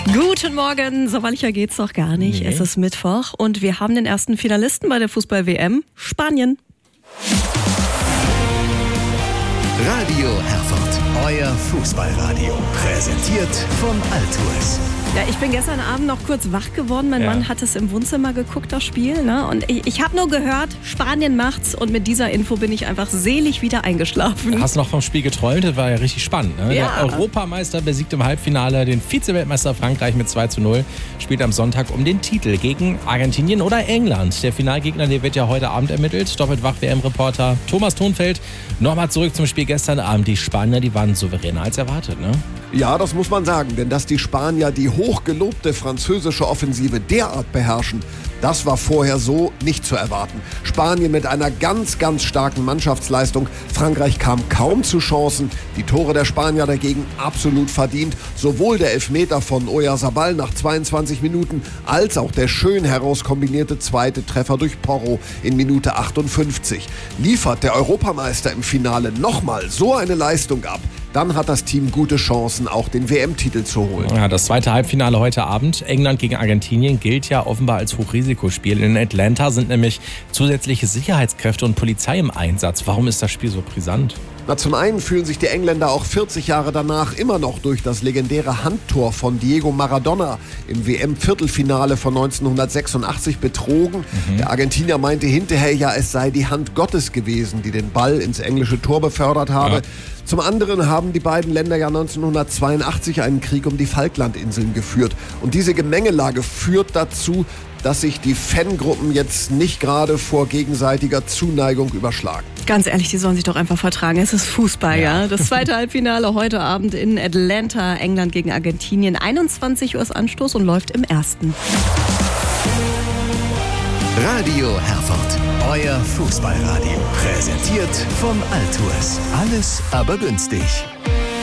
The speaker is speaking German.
Guten Morgen, sommerlicher geht's doch gar nicht. Es ist Mittwoch und wir haben den ersten Finalisten bei der Fußball-WM, Spanien. Radio Herford, euer Fußballradio. Präsentiert von Altues. Ja, ich bin gestern Abend noch kurz wach geworden. Mein Mann hat es im Wohnzimmer geguckt, das Spiel. Ne? Und ich habe nur gehört, Spanien macht's. Und mit dieser Info bin ich einfach selig wieder eingeschlafen. Hast du noch vom Spiel geträumt? Das war ja richtig spannend. Ne? Ja. Der Europameister besiegt im Halbfinale den Vize-Weltmeister Frankreich mit 2:0. Spielt am Sonntag um den Titel gegen Argentinien oder England. Der Finalgegner, der wird ja heute Abend ermittelt. Doppelt wach WM-Reporter Thomas Thonfeld. Nochmal zurück zum Spiel gestern Abend. Die Spanier, die waren souveräner als erwartet, ne? Ja, das muss man sagen, denn dass die Spanier die hochgelobte französische Offensive derart beherrschen, das war vorher so nicht zu erwarten. Spanien mit einer ganz, ganz starken Mannschaftsleistung. Frankreich kam kaum zu Chancen. Die Tore der Spanier dagegen absolut verdient. Sowohl der Elfmeter von Oyarzabal nach 22 Minuten als auch der schön herauskombinierte zweite Treffer durch Porro in Minute 58. Liefert der Europameister im Finale nochmal so eine Leistung ab, dann hat das Team gute Chancen, auch den WM-Titel zu holen. Ja, das zweite Halbfinale heute Abend, England gegen Argentinien, gilt ja offenbar als Hochrisikospiel. In Atlanta sind nämlich zusätzliche Sicherheitskräfte und Polizei im Einsatz. Warum ist das Spiel so brisant? Na, zum einen fühlen sich die Engländer auch 40 Jahre danach immer noch durch das legendäre Handtor von Diego Maradona im WM-Viertelfinale von 1986 betrogen. Der Argentinier meinte hinterher ja, es sei die Hand Gottes gewesen, die den Ball ins englische Tor befördert habe. Ja. Zum anderen haben die beiden Länder ja 1982 einen Krieg um die Falklandinseln geführt. Und diese Gemengelage führt dazu, dass sich die Fangruppen jetzt nicht gerade vor gegenseitiger Zuneigung überschlagen. Ganz ehrlich, die sollen sich doch einfach vertragen. Es ist Fußball, ja. Das zweite Halbfinale heute Abend in Atlanta, England gegen Argentinien. 21 Uhr ist Anstoß und läuft im ersten. Radio Herford, euer Fußballradio. Präsentiert von Altues. Alles aber günstig.